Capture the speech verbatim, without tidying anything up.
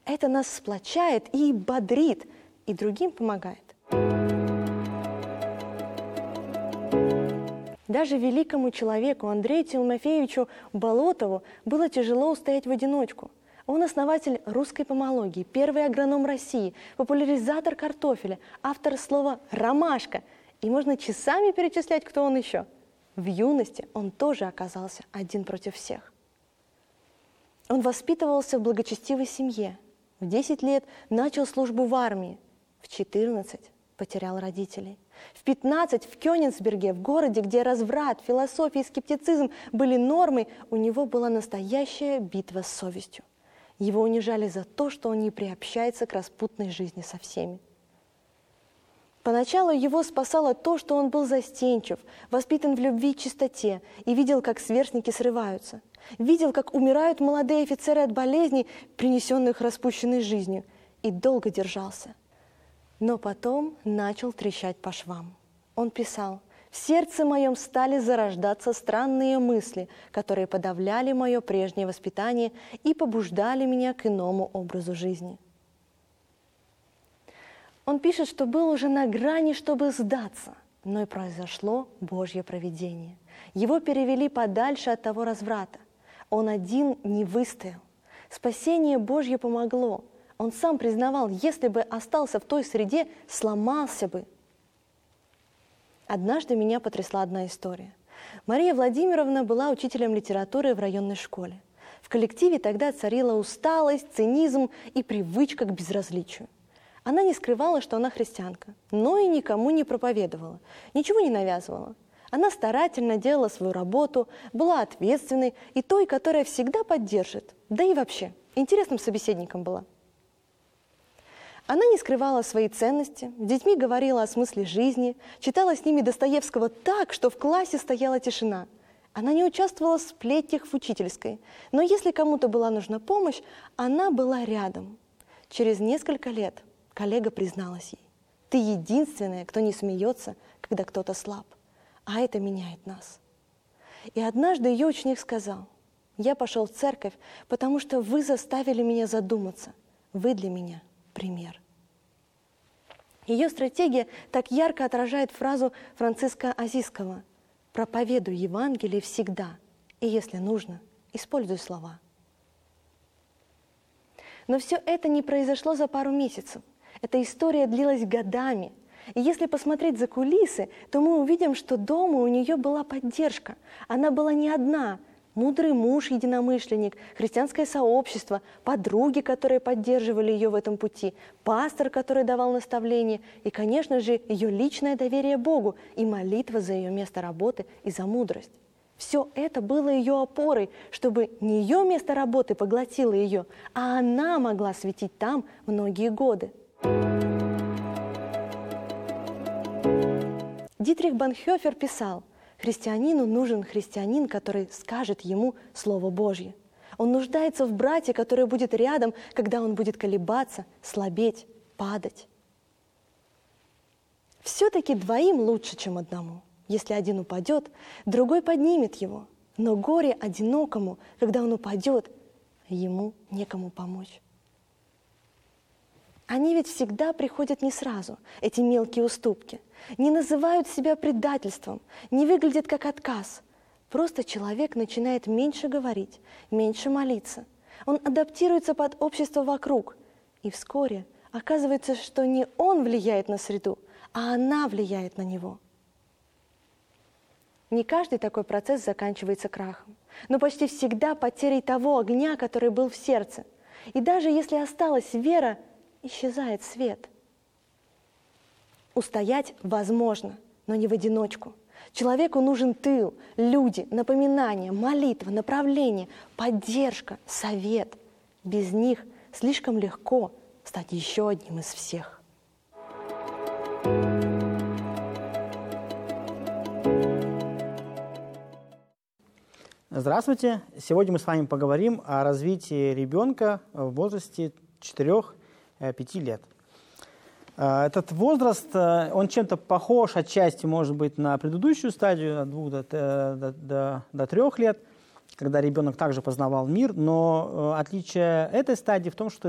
Это нас сплочает и бодрит, и другим помогает. Даже великому человеку Андрею Тимофеевичу Болотову было тяжело устоять в одиночку. Он основатель русской помологии, первый агроном России, популяризатор картофеля, автор слова «ромашка». И можно часами перечислять, кто он еще. В юности он тоже оказался один против всех. Он воспитывался в благочестивой семье. В десять лет начал службу в армии. В четырнадцать потерял родителей. В пятнадцать в Кёнигсберге, в городе, где разврат, философия и скептицизм были нормой, у него была настоящая битва с совестью. Его унижали за то, что он не приобщается к распутной жизни со всеми. Поначалу его спасало то, что он был застенчив, воспитан в любви и чистоте и видел, как сверстники срываются. Видел, как умирают молодые офицеры от болезней, принесенных распущенной жизнью, и долго держался. Но потом начал трещать по швам. Он писал: «В сердце моем стали зарождаться странные мысли, которые подавляли мое прежнее воспитание и побуждали меня к иному образу жизни». Он пишет, что был уже на грани, чтобы сдаться, но и произошло Божье провидение. Его перевели подальше от того разврата. Он один не выстоял. Спасение Божье помогло. Он сам признавал, если бы остался в той среде, сломался бы. Однажды меня потрясла одна история. Мария Владимировна была учителем литературы в районной школе. В коллективе тогда царила усталость, цинизм и привычка к безразличию. Она не скрывала, что она христианка, но и никому не проповедовала, ничего не навязывала. Она старательно делала свою работу, была ответственной и той, которая всегда поддержит, да и вообще интересным собеседником была. Она не скрывала свои ценности, с детьми говорила о смысле жизни, читала с ними Достоевского так, что в классе стояла тишина. Она не участвовала в сплетнях в учительской, но если кому-то была нужна помощь, она была рядом. Через несколько лет коллега призналась ей: «Ты единственная, кто не смеется, когда кто-то слаб, а это меняет нас». И однажды ее ученик сказал: «Я пошел в церковь, потому что вы заставили меня задуматься. Вы для меня пример». Ее стратегия так ярко отражает фразу Франциска Азийского: «Проповедуй Евангелие всегда, и, если нужно, используй слова». Но все это не произошло за пару месяцев. Эта история длилась годами. И если посмотреть за кулисы, то мы увидим, что дома у нее была поддержка. Она была не одна. Мудрый муж-единомышленник, христианское сообщество, подруги, которые поддерживали ее в этом пути, пастор, который давал наставления, и, конечно же, ее личное доверие Богу и молитва за ее место работы и за мудрость. Все это было ее опорой, чтобы не ее место работы поглотило ее, а она могла светить там многие годы. Дитрих Бонхофер писал: «Христианину нужен христианин, который скажет ему Слово Божье. Он нуждается в брате, который будет рядом, когда он будет колебаться, слабеть, падать». Все-таки двоим лучше, чем одному. Если один упадет, другой поднимет его. Но горе одинокому, когда он упадет, ему некому помочь. Они ведь всегда приходят не сразу, эти мелкие уступки. Не называют себя предательством, не выглядят как отказ. Просто человек начинает меньше говорить, меньше молиться. Он адаптируется под общество вокруг. И вскоре оказывается, что не он влияет на среду, а она влияет на него. Не каждый такой процесс заканчивается крахом, но почти всегда потерей того огня, который был в сердце. И даже если осталась вера, исчезает свет. Устоять возможно, но не в одиночку. Человеку нужен тыл, люди, напоминания, молитва, направление, поддержка, совет. Без них слишком легко стать еще одним из всех. Здравствуйте! Сегодня мы с вами поговорим о развитии ребенка в возрасте четырёх-пяти лет. Этот возраст, он чем-то похож отчасти, может быть, на предыдущую стадию, от двух до, до, до, до трех лет, когда ребенок также познавал мир, но отличие этой стадии в том, что